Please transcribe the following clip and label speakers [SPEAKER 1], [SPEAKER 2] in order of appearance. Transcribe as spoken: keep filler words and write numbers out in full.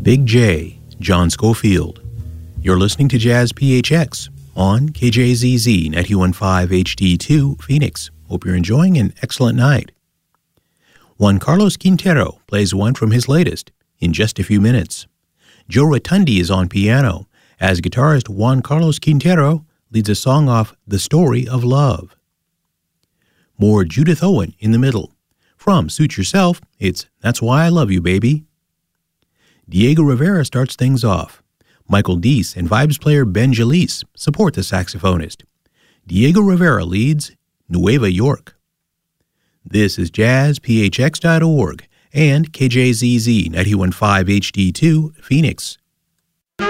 [SPEAKER 1] Big J, John Schofield. You're listening to Jazz P H X on K J Z Z ninety-one point five H D two, Phoenix. Hope you're enjoying an excellent night. Juan Carlos Quintero plays one from his latest, In Just a Few Minutes. Joe Rotundi is on piano, as guitarist Juan Carlos Quintero leads a song off The Story of Love. More Judith Owen in the middle. From Suit Yourself, it's That's Why I Love You, Baby. Diego Rivera starts things off. Michael Deese and vibes player Ben Jalise support the saxophonist. Diego Rivera leads Nueva York. This is jazz p h x dot org and K J Z Z ninety-one point five H D two, Phoenix.